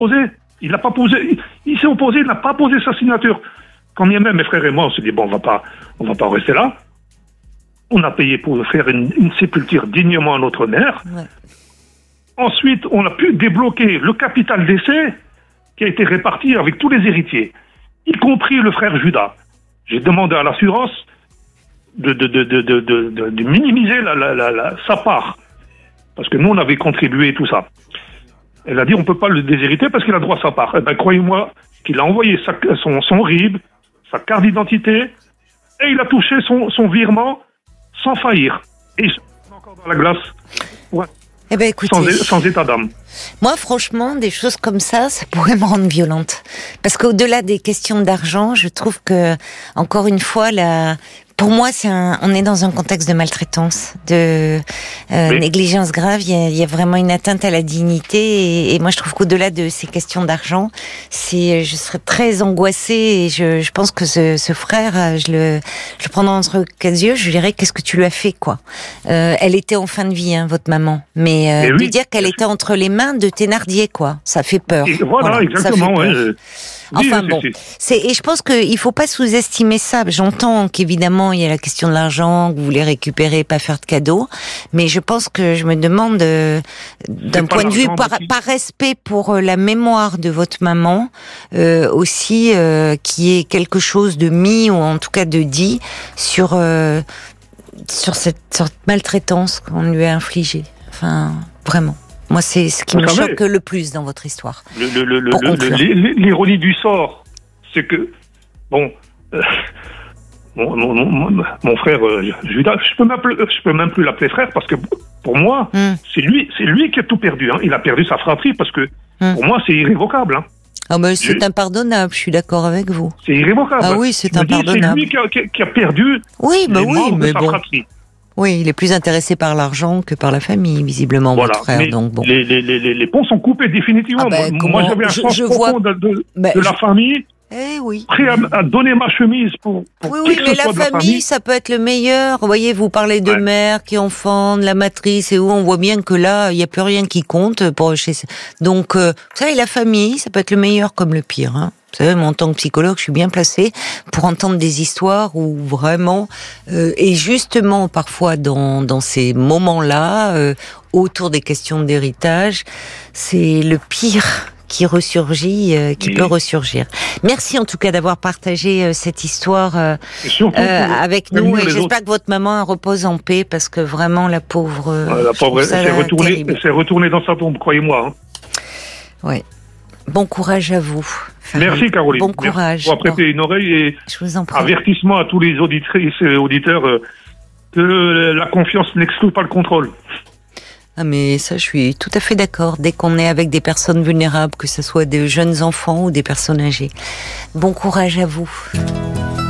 posé. Il n'a pas posé. Il s'est opposé, il n'a pas posé sa signature. Quand bien même mes frères et moi, on s'est dit, bon, on va pas rester là. On a payé pour faire une sépulture dignement à notre mère. Ouais. Ensuite, on a pu débloquer le capital d'essai qui a été réparti avec tous les héritiers, y compris le frère Judas. J'ai demandé à l'assurance de minimiser sa part. Parce que nous, on avait contribué tout ça. Elle a dit, on ne peut pas le déshériter parce qu'il a droit à sa part. Eh ben, croyez-moi qu'il a envoyé son RIB, sa carte d'identité, et il a touché son virement sans faillir. Et il est encore dans la glace. Ouais. Eh ben, écoutez, sans état d'âme. Moi, franchement, des choses comme ça pourrait me rendre violente. Parce qu'au-delà des questions d'argent, je trouve que, encore une fois, pour moi, on est dans un contexte de maltraitance, de négligence grave. Il y a vraiment une atteinte à la dignité. Et moi, je trouve qu'au-delà de ces questions d'argent, je serais très angoissée. Et je pense que ce frère, je le prendrais entre les yeux. Je lui dirais, qu'est-ce que tu lui as fait, quoi. Elle était en fin de vie, hein, votre maman. Mais lui dire qu'elle était entre les mains de Thénardier, quoi. Ça fait peur. Et voilà, exactement. Enfin bon, et je pense qu'il faut pas sous-estimer ça. J'entends qu'évidemment il y a la question de l'argent, que vous voulez récupérer, pas faire de cadeaux, mais je pense que je me demande d'un point de vue par respect pour la mémoire de votre maman, aussi qui est quelque chose de mis ou en tout cas de dit sur cette maltraitance qu'on lui a infligée. Enfin, vraiment. Moi, c'est ce qui me choque le plus dans votre histoire. L'ironie du sort, c'est que, mon frère Judas, je peux même plus l'appeler frère parce que pour moi, c'est lui qui a tout perdu. Hein. Il a perdu sa fratrie parce que pour moi, c'est irrévocable. Hein. Ah ben, c'est impardonnable. Je suis d'accord avec vous. C'est irrévocable. Ah oui, c'est impardonnable. C'est lui qui a perdu. Oui, bah oui, mais sa fratrie. Oui, il est plus intéressé par l'argent que par la famille, visiblement, voilà. Votre frère. Mais donc bon. Les ponts sont coupés définitivement. Moi, j'avais un sens profond de la famille. Oui. Prêt à donner ma chemise pour oui, mais la famille, ça peut être le meilleur. Vous voyez, vous parlez de mère qui enfante, la matrice, et où on voit bien que là, il n'y a plus rien qui compte pour chez. Donc, vous savez, la famille, ça peut être le meilleur comme le pire. Hein. Vous savez, moi, en tant que psychologue, je suis bien placée pour entendre des histoires où vraiment, et justement, parfois dans ces moments-là, autour des questions d'héritage, c'est le pire qui ressurgit, qui peut ressurgir. Merci en tout cas d'avoir partagé cette histoire avec nous, et j'espère que votre maman repose en paix, parce que vraiment la pauvre, elle s'est retournée dans sa tombe, croyez-moi. Hein. Ouais. Bon courage à vous. Merci Caroline. Bon courage. Pour prêter une oreille, et je vous en prie. Avertissement à tous les auditrices et auditeurs que la confiance n'exclut pas le contrôle. Ah mais ça, je suis tout à fait d'accord. Dès qu'on est avec des personnes vulnérables, que ce soit des jeunes enfants ou des personnes âgées. Bon courage à vous.